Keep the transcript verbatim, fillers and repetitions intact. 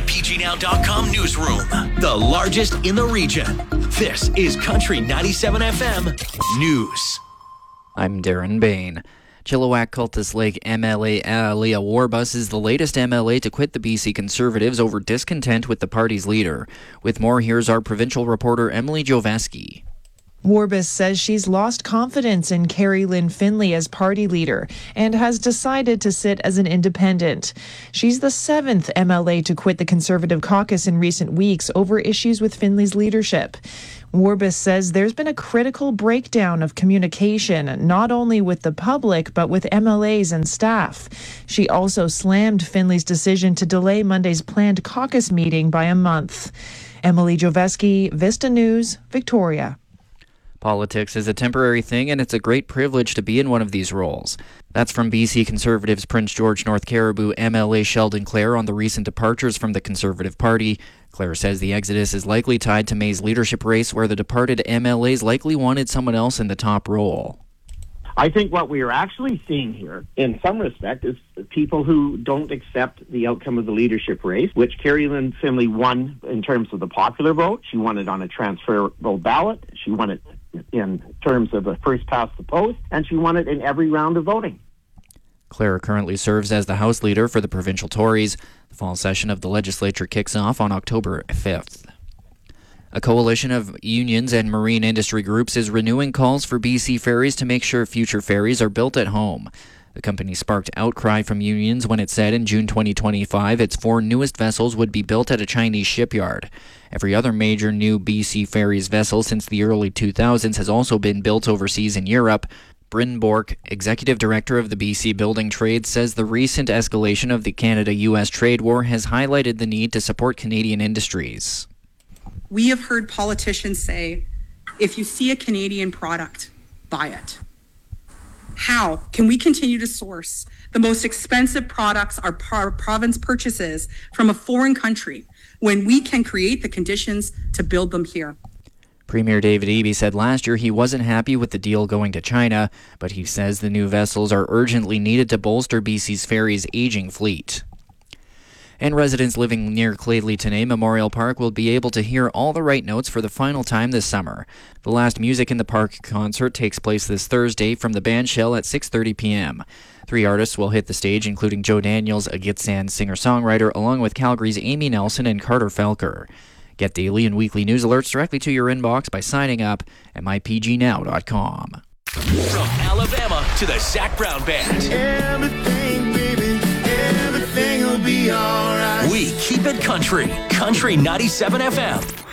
P G Now dot com newsroom, the largest in the region. This is Country ninety-seven F M News. I'm Darren Bain. Chilliwack Cultus Lake M L A Leah Warbus is the latest M L A to quit the B C Conservatives over discontent with the party's leader. With more, here's our provincial reporter Emily Joveski. Warbus says she's lost confidence in Carrie Lynn Finley as party leader and has decided to sit as an independent. She's the seventh M L A to quit the Conservative caucus in recent weeks over issues with Finley's leadership. Warbus says there's been a critical breakdown of communication, not only with the public, but with M L As and staff. She also slammed Finley's decision to delay Monday's planned caucus meeting by a month. Emily Joveski, Vista News, Victoria. Politics is a temporary thing, and it's a great privilege to be in one of these roles. That's from B C Conservatives Prince George North Caribou M L A Sheldon Clare on the recent departures from the Conservative Party. Clare says the exodus is likely tied to May's leadership race, where the departed M L As likely wanted someone else in the top role. I think what we are actually seeing here, in some respect, is people who don't accept the outcome of the leadership race, which Carrie Lynn Finley won in terms of the popular vote. She won it on a transferable ballot. She won it in terms of the first past the post, and she won it in every round of voting. Clare currently serves as the House Leader for the provincial Tories. The fall session of the legislature kicks off on October fifth. A coalition of unions and marine industry groups is renewing calls for B C Ferries to make sure future ferries are built at home. The company sparked outcry from unions when it said in June twenty twenty-five its four newest vessels would be built at a Chinese shipyard. Every other major new B C Ferries vessel since the early two thousands has also been built overseas in Europe. Bryn Bork, executive director of the B C Building Trades, says the recent escalation of the Canada U S trade war has highlighted the need to support Canadian industries. We have heard politicians say, if you see a Canadian product, buy it. How can we continue to source the most expensive products our province purchases from a foreign country when we can create the conditions to build them here? Premier David Eby said last year he wasn't happy with the deal going to China, but he says the new vessels are urgently needed to bolster B C's ferries' aging fleet. And residents living near Cladley Tenay Memorial Park will be able to hear all the right notes for the final time this summer. The last Music in the Park concert takes place this Thursday from the band shell at six thirty p.m. Three artists will hit the stage, including Joe Daniels, a Gitsan singer-songwriter, along with Calgary's Amy Nelson and Carter Felker. Get daily and weekly news alerts directly to your inbox by signing up at my p g now dot com. From Alabama to the Zac Brown Band. Everything, baby, everything will be alright. We keep it country. Country ninety-seven F M.